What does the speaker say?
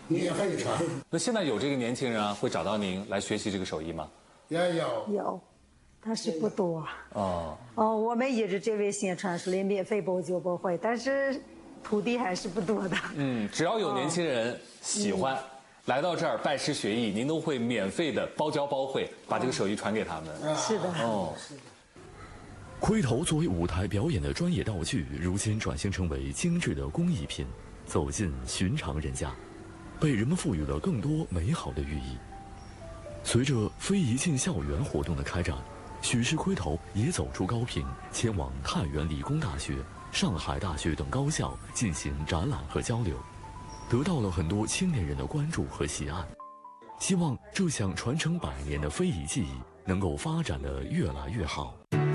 免费传。 那现在有这个年轻人啊，会找到您来学习这个手艺吗？ 也有， 有，但是不多。 哦， 我们一直这位宣传是免费包教包会，但是徒弟还是不多的。 只要有年轻人喜欢。来到这儿拜师学艺，您都会免费的包教包会，把这个手艺传给他们。 是的。 盔头作为舞台表演的专业道具，如今转型成为精致的工艺品，走进寻常人家，被人们赋予了更多美好的寓意。随着非遗进校园活动的开展，许氏盔头也走出高平，前往太原理工大学、上海大学等高校进行展览和交流。得到了很多青年人的关注和喜爱，希望这项传承100年的非遗技艺能够发展得越来越好。